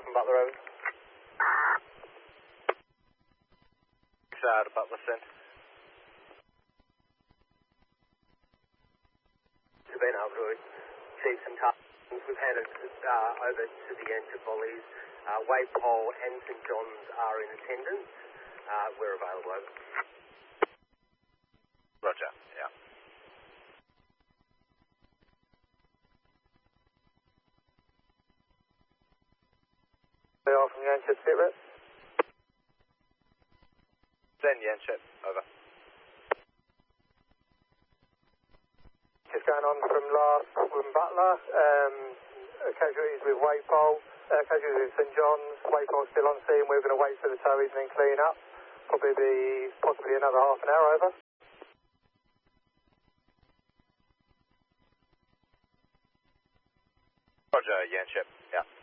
from Butler, over. To Butler, send. We've been able to achieve some tasks. We've handed over to the Yanchep volleys. Waypole and St John's are in attendance. We're available, over. Roger, yeah. They are from Yanchep, sit rep. Send Yanchep, over. Just going on from last from Butler. Casualties with Waypole. Casualties with St John's. Waypole still on scene. We're going to wait for the towies and then clean up. Probably be possibly another half an hour, over. Roger, Yanchep, yeah.